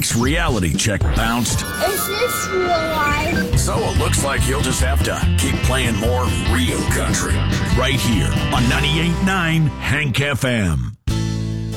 Hank's reality check bounced. Is this real life? So it looks like he'll just have to keep playing more real country right here on 98.9 Hank FM.